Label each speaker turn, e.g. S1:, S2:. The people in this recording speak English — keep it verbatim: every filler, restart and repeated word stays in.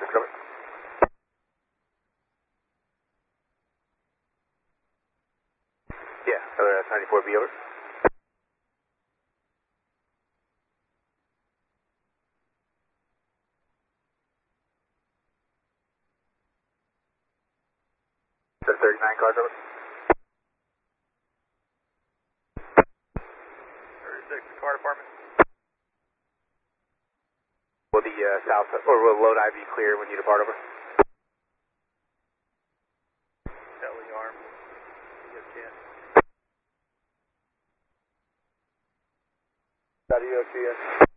S1: Cover. Yeah, L S ninety-four B over. thirty-nine cars over. thirty-six, car department. Will the uh, south, or will load I be clear when you depart over? Telly arm. Yes, can. W O T S.